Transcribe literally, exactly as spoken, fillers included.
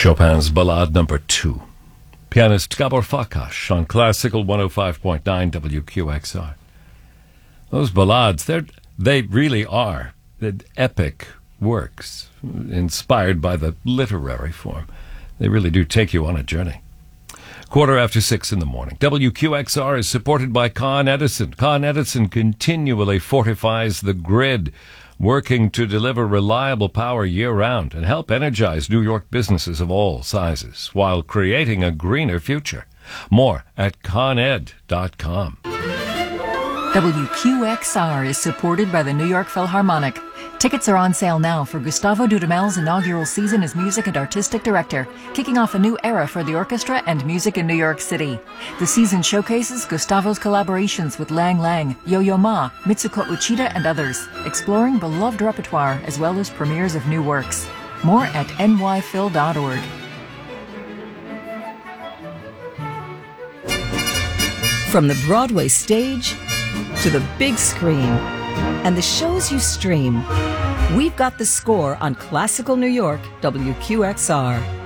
Chopin's Ballade Number Two. Pianist Gabor Farkas on Classical one oh five point nine W Q X R. Those ballades, they're, they really are epic works inspired by the literary form. They really do take you on a journey. Quarter after six in the morning. W Q X R is supported by Con Edison. Con Edison continually fortifies the grid, working to deliver reliable power year-round and help energize New York businesses of all sizes while creating a greener future. More at con ed dot com. W Q X R is supported by the New York Philharmonic. Tickets are on sale now for Gustavo Dudamel's inaugural season as music and artistic director, kicking off a new era for the orchestra and music in New York City. The season showcases Gustavo's collaborations with Lang Lang, Yo-Yo Ma, Mitsuko Uchida, and others, exploring beloved repertoire as well as premieres of new works. More at n y phil dot org. From the Broadway stage to the big screen and the shows you stream, we've got the score on Classical New York W Q X R.